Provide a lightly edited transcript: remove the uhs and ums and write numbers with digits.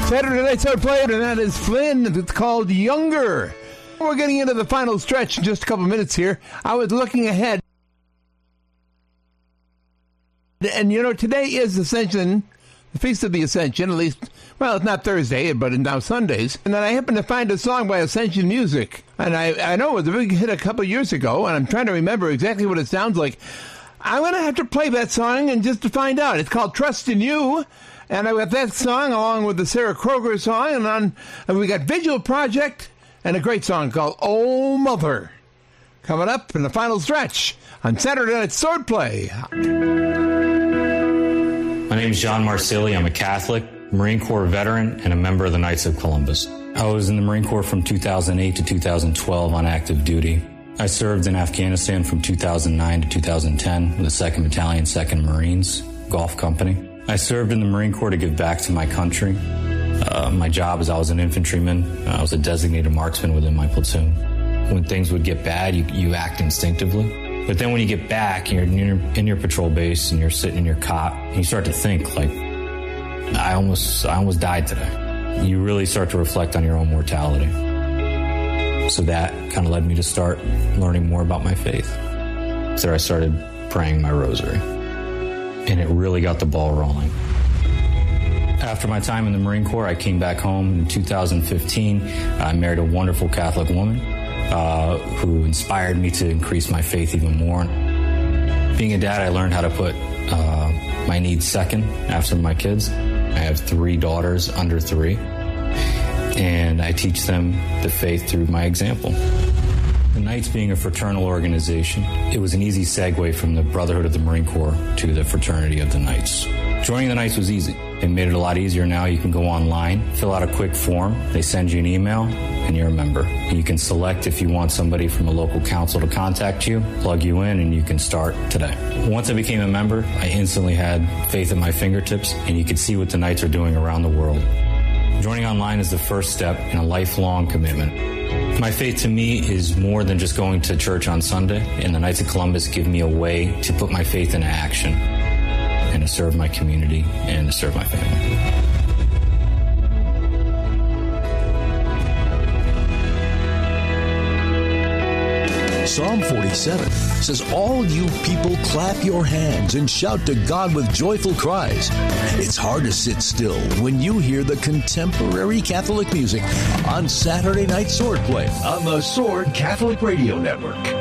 Saturday Night Sword Play, and that is Flynn. It's called Younger. We're getting into the final stretch in just a couple minutes here. I was looking ahead. And, you know, today is Ascension, the Feast of the Ascension, at least, well, it's not Thursday, but it's now Sundays. And then I happened to find a song by Ascension Music. And I know it was a big hit a couple years ago, and I'm trying to remember exactly what it sounds like. I'm going to have to play that song and just to find out. It's called Trust in You. And I got that song along with the Sarah Kroger song. And we got Vigil Project and a great song called Oh Mother. Coming up in the final stretch on Saturday Night Swordplay. My name is John Marsili. I'm a Catholic, Marine Corps veteran, and a member of the Knights of Columbus. I was in the Marine Corps from 2008 to 2012 on active duty. I served in Afghanistan from 2009 to 2010 with the 2nd Battalion, 2nd Marines, Gulf Company. I served in the Marine Corps to give back to my country. My job is I was an infantryman. I was a designated marksman within my platoon. When things would get bad, you act instinctively. But then when you get back, you're in your patrol base and you're sitting in your cot, and you start to think, like, I almost died today. You really start to reflect on your own mortality. So that kind of led me to start learning more about my faith. So I started praying my rosary. And it really got the ball rolling. After my time in the Marine Corps, I came back home in 2015. I married a wonderful Catholic woman who inspired me to increase my faith even more. Being a dad, I learned how to put my needs second after my kids. I have 3 daughters under 3, and I teach them the faith through my example. The Knights being a fraternal organization, it was an easy segue from the Brotherhood of the Marine Corps to the Fraternity of the Knights. Joining the Knights was easy. They made it a lot easier now. You can go online, fill out a quick form, they send you an email, and you're a member. You can select if you want somebody from a local council to contact you, plug you in, and you can start today. Once I became a member, I instantly had faith at my fingertips, and you could see what the Knights are doing around the world. Joining online is the first step in a lifelong commitment. My faith to me is more than just going to church on Sunday, and the Knights of Columbus give me a way to put my faith into action and to serve my community and to serve my family. Psalm 47 says, all you people clap your hands and shout to God with joyful cries. It's hard to sit still when you hear the contemporary Catholic music on Saturday Night Swordplay on the Sword Catholic Radio Network.